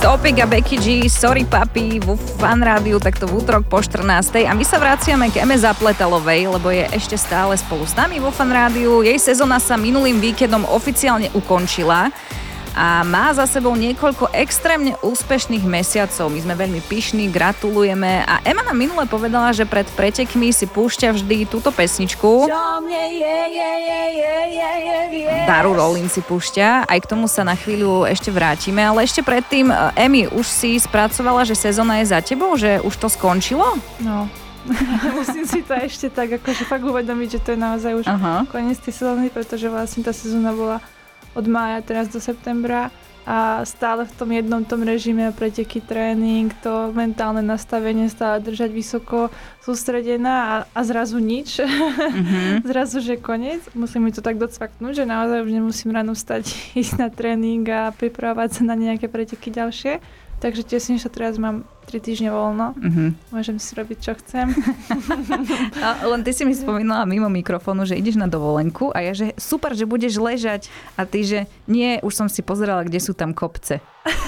Topik a Becky G, Sorry Papi, vo Fan Rádiu, takto v útorok po 14. A my sa vraciame k Eme Zapletalovej, lebo je ešte stále spolu s nami vo Fan Rádiu. Jej sezóna sa minulým víkendom oficiálne ukončila a má za sebou niekoľko extrémne úspešných mesiacov. My sme veľmi pyšní, gratulujeme a Ema nám minule povedala, že pred pretekmi si púšťa vždy túto pesničku. Daru Rollins si púšťa, aj k tomu sa na chvíľu ešte vrátime, ale ešte predtým, Emi, už si spracovala, že sezóna je za tebou, že už to skončilo? No. Musím si to ešte tak akože fakt uvedomiť, že to je naozaj už koniec tej sezóny, pretože vlastne tá sezóna bola od mája teraz do septembra a stále v tom jednom tom režime preteky, tréning, to mentálne nastavenie stále držať vysoko sústredená a zrazu nič. Zrazu, že koniec. Musím mi to tak docvaknúť, že naozaj už nemusím ráno vstať, ísť na tréning a pripravovať sa na nejaké preteky ďalšie. Takže tesne, že teraz mám 3 týždne voľno. Môžem si robiť, čo chcem. A len ty si mi spomínala mimo mikrofónu, že ideš na dovolenku a ja, že super, že budeš ležať a ty, že nie, už som si pozerala, kde sú tam kopce.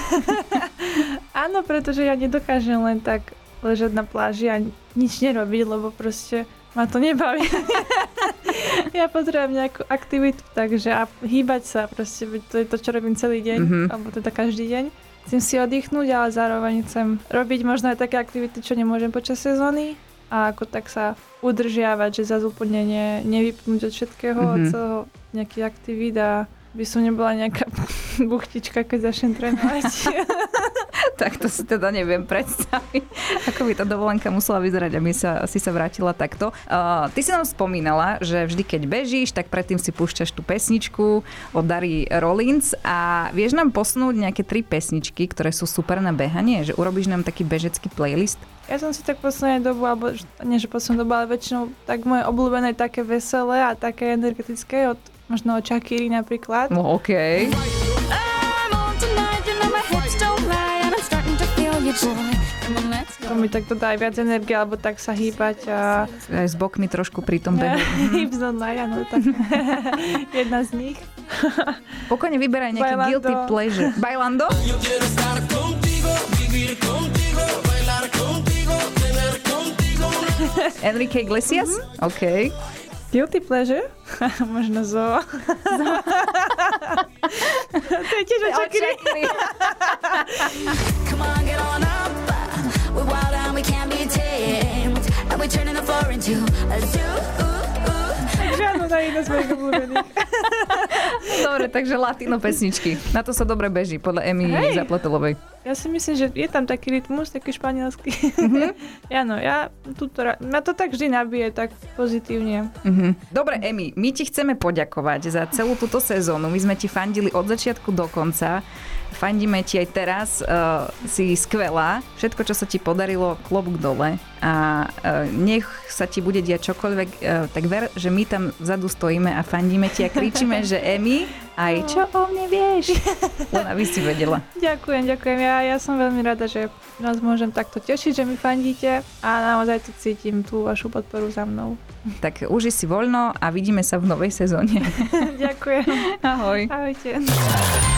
Áno, pretože ja nedokážem len tak ležať na pláži a nič nerobiť, lebo proste ma to nebaví. Ja potrebujem nejakú aktivitu, takže a hýbať sa proste, to je to, čo robím celý deň, alebo teda každý deň. Chcem si oddychnúť, ale zároveň chcem robiť možno aj také aktivity, čo nemôžem počas sezóny a ako tak sa udržiavať, že zase úplne nevypnúť od všetkého, od celého nejakých aktivít a by som nebola nejaká buchtička, keď začnem trénovať. Tak to si teda neviem predstaviť, ako by tá dovolenka musela vyzerať, aby si sa vrátila takto. Ty si nám spomínala, že vždy, keď bežíš, tak predtým si púšťaš tú pesničku od Dary Rollins a vieš nám posunúť nejaké 3 pesničky, ktoré sú super na behanie? Že urobíš nám taký bežecký playlist? Ja som si tak poslednej dobu, alebo nie, že poslednej dobu, ale väčšinou tak moje obľúbené také veselé a také energetické, možno od Shakíry napríklad. No, okej. To mi tak dodá aj viac energie, alebo tak sa hýbať a... Aj s bokmi trošku pri tom behu. Hips don't lie, áno, tak jedna z nich. Pokojne vyberaj nejaký Bailando. guilty pleasure. Bailando? Enrique Iglesias? OK. Guilty pleasure? Možno Zoo. To je tiež od Shakíry. Come on, get on up. We're wild and we can't be tamed. And we're turning the floor into a zoo. Žiadno na jedno z mojich obľúbených. Dobre, takže latino pesničky. Na to sa dobre beží, podľa Emy Zapletalovej. Ja si myslím, že je tam taký rytmus, taký španielský. Áno, ma to tak vždy nabije, tak pozitívne. Dobre, Emy, my ti chceme poďakovať za celú túto sezónu. My sme ti fandili od začiatku do konca. Fandíme ti aj teraz. Si skvelá. Všetko, čo sa ti podarilo, klobúk dole. A nech sa ti bude diať čokoľvek, tak ver, že my tam vzadu stojíme a fandíme ti a kričíme, že Emy, aj čo o mne vieš? Len aby si vedela. Ďakujem. Ja som veľmi rada, že vás môžem takto tešiť, že mi fandíte a naozaj tu cítim tú vašu podporu za mnou. Tak uži si voľno a vidíme sa v novej sezóne. Ďakujem. Ahoj. Ahojte.